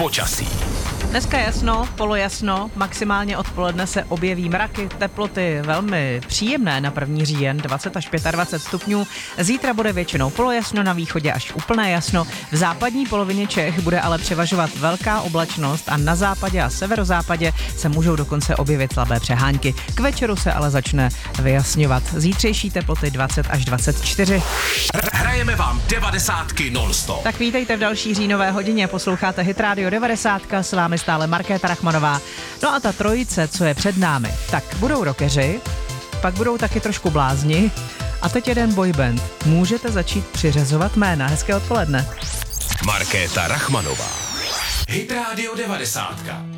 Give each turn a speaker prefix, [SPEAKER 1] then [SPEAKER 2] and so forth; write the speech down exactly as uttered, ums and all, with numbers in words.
[SPEAKER 1] Počasí.
[SPEAKER 2] Dneska jasno, polojasno, maximálně odpoledne se objeví mraky, teploty velmi příjemné na první říjen, dvacet až dvacet pět stupňů. Zítra bude většinou polojasno, na východě až úplné jasno. V západní polovině Čech bude ale převažovat velká oblačnost a na západě a severozápadě se můžou dokonce objevit slabé přehánky. K večeru se ale začne vyjasňovat. Zítřejší teploty dvacet až dvacet čtyři.
[SPEAKER 1] Hrajeme vám devadesátky non-stop.
[SPEAKER 2] Tak vítejte v další říjnové hodině, posloucháte Hit Radio devadesát, s vámi stále Markéta Rachmanová. No a ta trojice, co je před námi, tak budou rockeři, pak budou taky trošku blázni a teď jeden boyband. Můžete začít přiřazovat jména. Hezké odpoledne.
[SPEAKER 1] Markéta Rachmanová. Hit Radio devadesát.